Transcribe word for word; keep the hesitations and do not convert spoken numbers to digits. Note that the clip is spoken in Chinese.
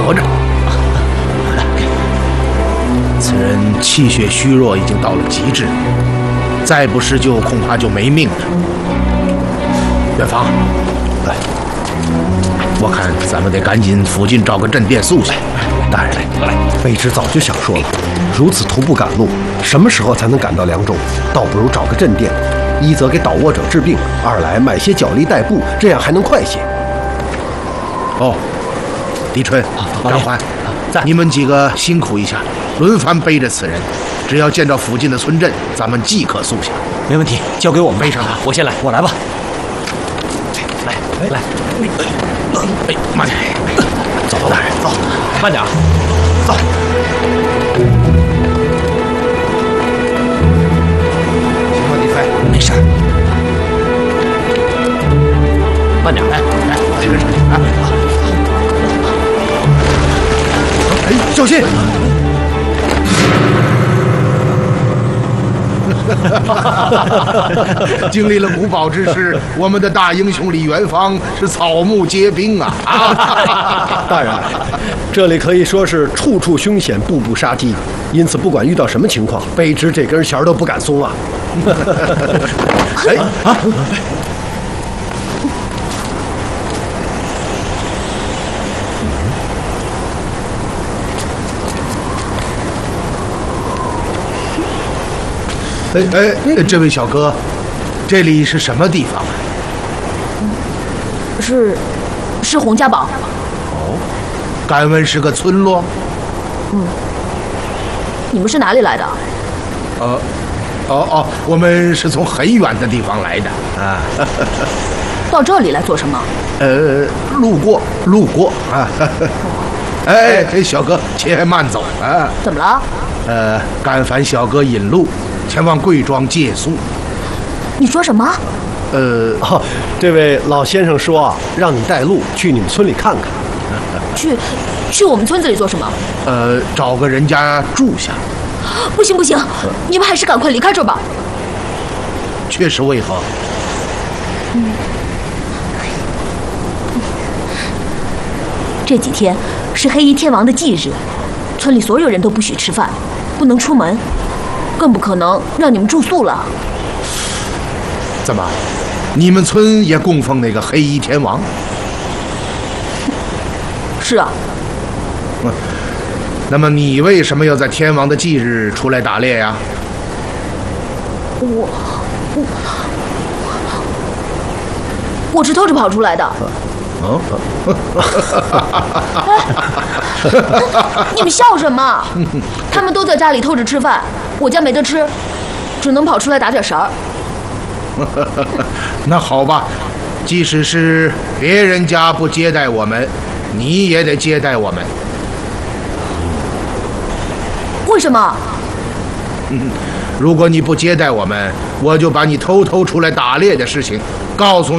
合着。此人气血虚弱，已经到了极致，再不施救，恐怕就没命了。远方，来，我看咱们得赶紧附近找个镇店宿下。 大人，来，卑职早就想说了，如此徒步赶路，什么时候才能赶到凉州？倒不如找个镇店，一则给倒卧者治病，二来买些脚力代步，这样还能快些。 哦，李春、张环，在你们几个辛苦一下，轮番背着此人，只要见着附近的村镇，咱们即可速下。 没问题，交给我们背上他， 我先来，我来吧。来来， 哎，慢点，走，大人，走， 慢点， 走。行吗，李飞？ 没事。慢点， 来来，这个啊。哎，小心！经历了古堡之事，我们的大英雄李元芳是草木皆兵啊！ 大人，这里可以说是处处凶险，步步杀机，因此不管遇到什么情况，卑职这根弦都不敢松啊！ 哎啊！哎哎，这位小哥，这里是什么地方啊？ 是，是洪家堡。 哦，敢问是个村落？ 嗯。你们是哪里来的？ 呃，哦哦，我们是从很远的地方来的啊。 到这里来做什么？ 呃，路过，路过啊。哎哎，小哥，且慢走啊。 怎么了？ 呃，干烦小哥引路。前往贵庄借宿。 你说什么？ 呃， 哦，这位老先生说啊，让你带路去你们村里看看。 去，去我们村子里做什么？ 呃，找个人家住下。 不行不行，你们还是赶快离开这儿吧。 却是为何？ 嗯，这几天是黑衣天王的忌日，村里所有人都不许吃饭，不能出门。更不可能让你们住宿了。 怎么，你们村也供奉那个黑衣天王？ 是啊。 嗯，那么你为什么要在天王的忌日出来打猎呀？ 我我我是偷着跑出来的。 嗯， 哎，你们笑什么？他们都在家里偷着吃饭，我家没得吃，只能跑出来打点食儿。 那好吧，即使是别人家不接待我们，你也得接待我们。 为什么？ 嗯，如果你不接待我们，我就把你偷偷出来打猎的事情告诉你。